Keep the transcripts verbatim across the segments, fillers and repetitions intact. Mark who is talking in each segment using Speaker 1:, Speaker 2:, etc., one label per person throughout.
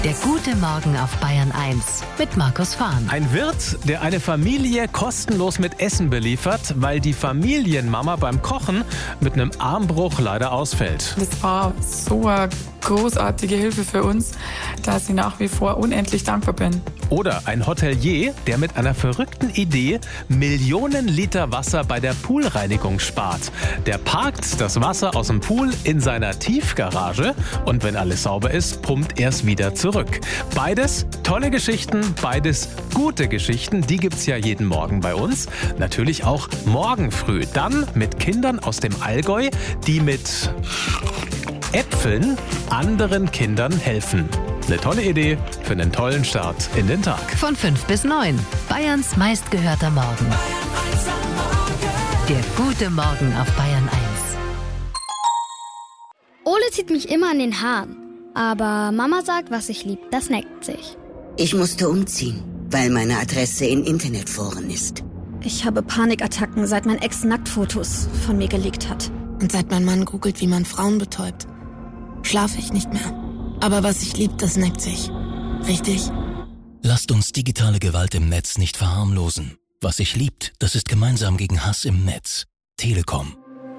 Speaker 1: Der gute Morgen auf Bayern eins mit Markus Fahn.
Speaker 2: Ein Wirt, der eine Familie kostenlos mit Essen beliefert, weil die Familienmama beim Kochen mit einem Armbruch leider ausfällt.
Speaker 3: Das war so eine großartige Hilfe für uns, dass ich nach wie vor unendlich dankbar bin.
Speaker 2: Oder ein Hotelier, der mit einer verrückten Idee Millionen Liter Wasser bei der Poolreinigung spart. Der parkt das Wasser aus dem Pool in seiner Tiefgarage und wenn alles sauber ist, pumpt er es wieder zurück. Beides tolle Geschichten, beides gute Geschichten, die gibt's ja jeden Morgen bei uns. Natürlich auch morgen früh. Dann mit Kindern aus dem Allgäu, die mit Äpfeln anderen Kindern helfen. Eine tolle Idee für einen tollen Start in den Tag.
Speaker 1: Von fünf bis neun. Bayerns meistgehörter Morgen. Der gute Morgen auf Bayern eins.
Speaker 4: Ole zieht mich immer an den Haaren. Aber Mama sagt, was ich lieb, das neckt sich.
Speaker 5: Ich musste umziehen, weil meine Adresse in Internetforen ist.
Speaker 6: Ich habe Panikattacken, seit mein Ex Nacktfotos von mir geleakt hat.
Speaker 7: Und seit mein Mann googelt, wie man Frauen betäubt, schlafe ich nicht mehr. Aber was ich lieb, das neckt sich. Richtig?
Speaker 8: Lasst uns digitale Gewalt im Netz nicht verharmlosen. Was sich liebt, das ist gemeinsam gegen Hass im Netz. Telekom.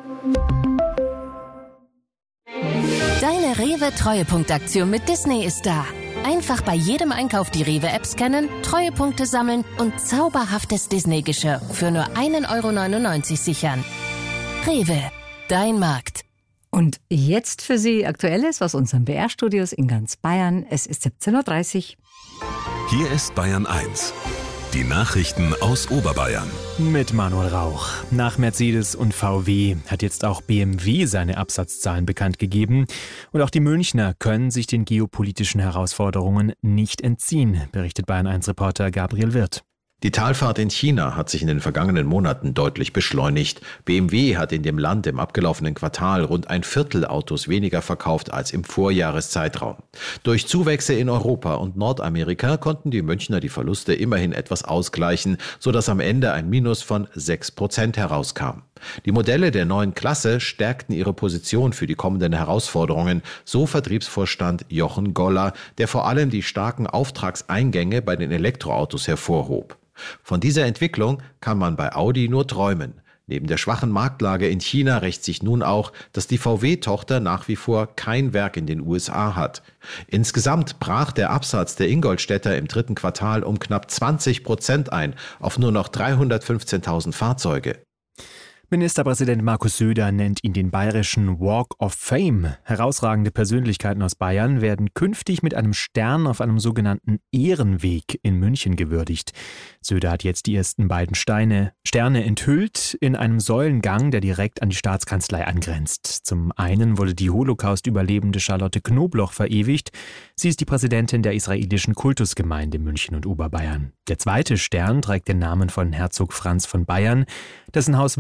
Speaker 9: Deine Rewe-Treuepunktaktion mit Disney ist da. Einfach bei jedem Einkauf die Rewe-App scannen, Treuepunkte sammeln und zauberhaftes Disney-Geschirr für nur ein Euro neunundneunzig sichern. Rewe, dein Markt.
Speaker 10: Und jetzt für Sie Aktuelles aus unseren B R-Studios in ganz Bayern. Es ist siebzehn Uhr dreißig.
Speaker 11: Hier ist Bayern eins. Die Nachrichten aus Oberbayern.
Speaker 12: Mit Manuel Rauch. Nach Mercedes und V W hat jetzt auch B M W seine Absatzzahlen bekannt gegeben. Und auch die Münchner können sich den geopolitischen Herausforderungen nicht entziehen, berichtet Bayern eins Reporter Gabriel Wirth.
Speaker 13: Die Talfahrt in China hat sich in den vergangenen Monaten deutlich beschleunigt. B M W hat in dem Land im abgelaufenen Quartal rund ein Viertel Autos weniger verkauft als im Vorjahreszeitraum. Durch Zuwächse in Europa und Nordamerika konnten die Münchner die Verluste immerhin etwas ausgleichen, sodass am Ende ein Minus von sechs Prozent herauskam. Die Modelle der neuen Klasse stärkten ihre Position für die kommenden Herausforderungen, so Vertriebsvorstand Jochen Goller, der vor allem die starken Auftragseingänge bei den Elektroautos hervorhob. Von dieser Entwicklung kann man bei Audi nur träumen. Neben der schwachen Marktlage in China rächt sich nun auch, dass die V W-Tochter nach wie vor kein Werk in den U S A hat. Insgesamt brach der Absatz der Ingolstädter im dritten Quartal um knapp zwanzig Prozent ein, auf nur noch dreihundertfünfzehntausend Fahrzeuge.
Speaker 12: Ministerpräsident Markus Söder nennt ihn den bayerischen Walk of Fame. Herausragende Persönlichkeiten aus Bayern werden künftig mit einem Stern auf einem sogenannten Ehrenweg in München gewürdigt. Söder hat jetzt die ersten beiden Steine, Sterne enthüllt in einem Säulengang, der direkt an die Staatskanzlei angrenzt. Zum einen wurde die Holocaust-Überlebende Charlotte Knobloch verewigt. Sie ist die Präsidentin der israelischen Kultusgemeinde München und Oberbayern. Der zweite Stern trägt den Namen von Herzog Franz von Bayern, dessen Haus